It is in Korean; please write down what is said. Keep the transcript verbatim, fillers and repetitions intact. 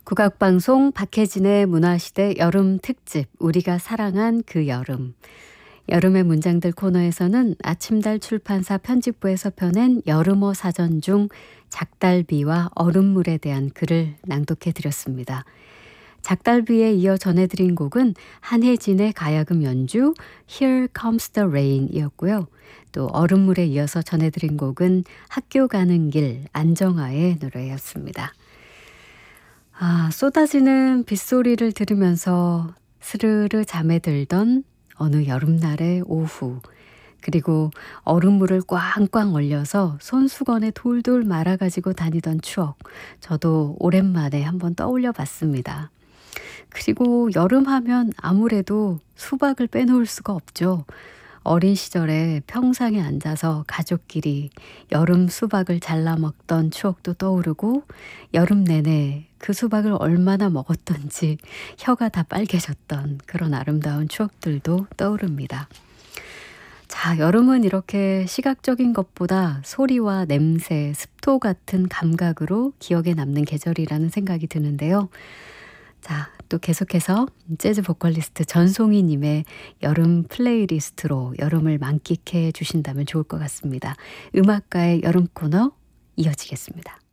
국악방송 박혜진의 문화시대 여름 특집 우리가 사랑한 그 여름. 여름의 문장들 코너에서는 아침달 출판사 편집부에서 펴낸 여름어 사전 중 작달비와 얼음물에 대한 글을 낭독해 드렸습니다. 작달비에 이어 전해드린 곡은 한혜진의 가야금 연주 Here Comes the Rain 이었고요. 또 얼음물에 이어서 전해드린 곡은 학교 가는 길 안정아의 노래였습니다. 아, 쏟아지는 빗소리를 들으면서 스르르 잠에 들던 어느 여름날의 오후, 그리고 얼음물을 꽝꽝 얼려서 손수건에 돌돌 말아가지고 다니던 추억, 저도 오랜만에 한번 떠올려 봤습니다. 그리고 여름하면 아무래도 수박을 빼놓을 수가 없죠. 어린 시절에 평상에 앉아서 가족끼리 여름 수박을 잘라 먹던 추억도 떠오르고 여름 내내 그 수박을 얼마나 먹었던지 혀가 다 빨개졌던 그런 아름다운 추억들도 떠오릅니다. 자, 여름은 이렇게 시각적인 것보다 소리와 냄새, 습도 같은 감각으로 기억에 남는 계절이라는 생각이 드는데요. 자, 또 계속해서 재즈 보컬리스트 전송희님의 여름 플레이리스트로 여름을 만끽해 주신다면 좋을 것 같습니다. 음악가의 여름 코너 이어지겠습니다.